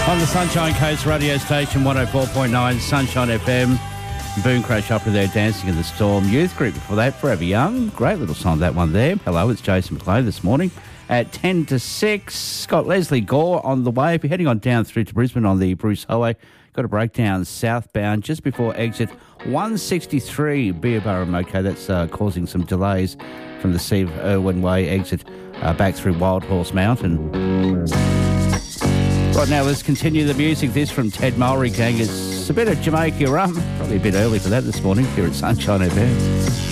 On the Sunshine Coast radio station, 104.9 Sunshine FM. Boom Crash Opera there, Dancing in the Storm. Youth group before that, Forever Young. Great little song, that one there. Hello, it's Jason McLean this morning at 10 to 6. Got Leslie Gore on the way. If you're heading on down through to Brisbane on the Bruce Highway, got a breakdown southbound just before exit 163 Beerburrum. Okay, that's causing some delays from the Steve Irwin Way exit back through Wild Horse Mountain. Right now, let's continue the music. This from Ted Mulry Gang. It's a bit of Jamaica rum. Probably a bit early for that this morning here at Sunshine FM.